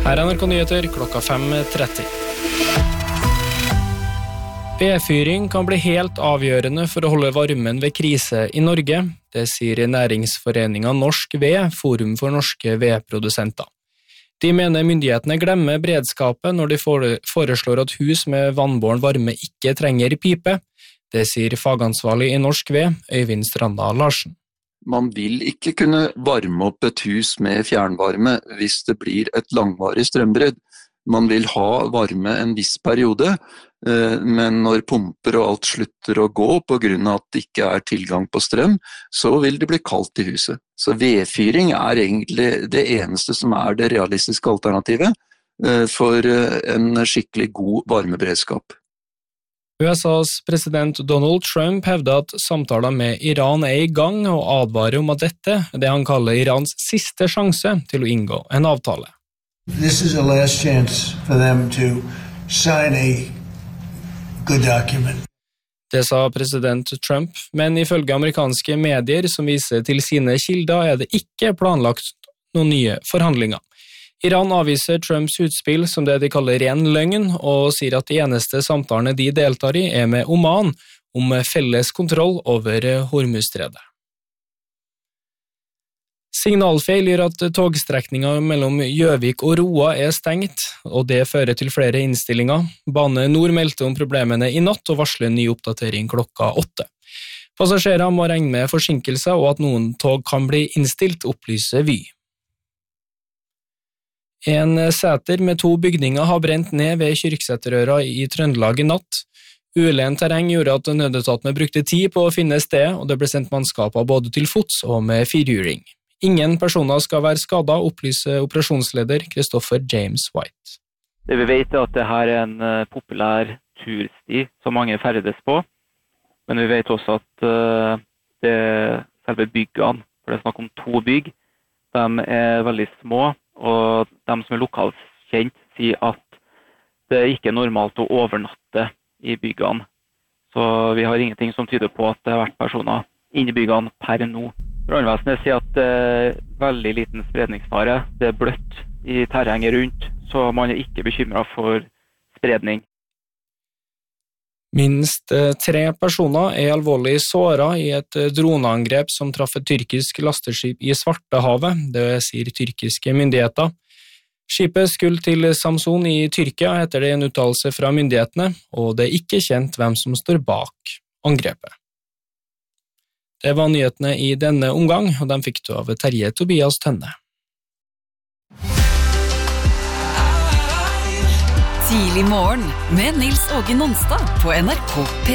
Her NRK Nyheter klokka 5:30. Vedfyring kan bli helt avgjørende for å holde varmen ved krise i Norge. Det sier næringsforeningen Norsk Ved, Forum for norske vedprodusenter. De mener myndighetene glemmer beredskapet når de foreslår at hus med vannbåren varme ikke trenger pipe. Det sier fagansvarlig i Norsk Ved, Øyvind Stranda Larsen. Man vil ikke kunne varme opp et hus med fjernvarme hvis det blir et langvarig strømbrudd. Man vil ha varme en viss periode, men når pumper og alt slutter å gå på grunn av at det ikke er tilgang på strøm, så vil det bli kaldt i huset. Så vedfyring er egentlig det eneste som er det realistiske alternativet for en skikkelig god varmeberedskap. USAs president Donald Trump hevder at samtaler med Iran er i gang og advarer om at dette er det han kaller Irans siste sjanse til å inngå en avtale. This is a last chance for them to sign a good document. Det sa president Trump, men ifølge amerikanske medier som viser til sine kilder er det ikke planlagt noen nye forhandlinger. Iran avviser Trumps utspill som det de kaller ren løgn, og sier at de eneste samtalene de deltar i er med Oman om felles kontroll over Hormuzstredet. Signalfeil gjør at togstrekningen mellom Gjøvik og Roa er stengt, og det fører til flere innstillinger. Bane Nord meldte om problemene i natt og varsler en ny oppdatering klokka 8. Passasjerer må regne med forsinkelser og at noen tog kan bli innstilt, opplyser Vy. En seter med 2 bygninger har brent ned ved Kyrksæterøra i Trøndelag i natt. Ulendt terreng gjorde at nødetatene brukte tid på å finne sted, og det ble sendt mannskaper både til fots og med firhjuling. Ingen personer skal være skadet, opplyser operasjonsleder Christopher James White. Det vi vet er at dette er en populær tursti som mange ferdes på, men vi vet også at selve byggene, for det er snakk om 2 bygg, de er veldig små, og de som er lokalt kjent sier at det ikke er normalt å overnatte i byggene. Så vi har ingenting som tyder på at det har vært personer inne i byggene per nå. Brannvesenet sier at det er veldig liten spredningsfare. Det er bløtt i terrenget rundt, så man er ikke bekymret for spredning. Minst 3 personer er alvorlig såret i et droneangrep som traff et tyrkisk lasteskip i Svartehavet, det sier tyrkiske myndigheter. Skipet skulle til Samsun i Tyrkia etter det en uttalelse fra myndighetene, og det er ikke kjent hvem som står bak angrepet. Det var nyhetene i denne omgang, og de fikk du av Terje Tobias Tønne. Tidlig morgen med Nils Åge Nonstad på NRK P1.